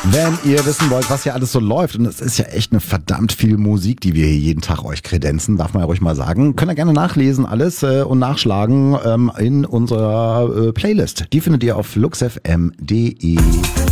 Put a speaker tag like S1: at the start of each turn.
S1: Wenn ihr wissen wollt, was hier alles so läuft, und es ist ja echt eine verdammt viel Musik, die wir hier jeden Tag euch kredenzen, darf man ja ruhig mal sagen, könnt ihr gerne nachlesen alles und nachschlagen in unserer Playlist. Die findet ihr auf luxfm.de.